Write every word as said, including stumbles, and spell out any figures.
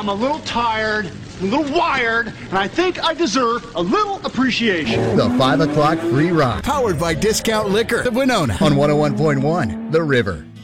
I'm a little tired, a little wired, and I think I deserve a little appreciation. The five o'clock free ride. Powered by Discount Liquor of Winona on one oh one point one The River.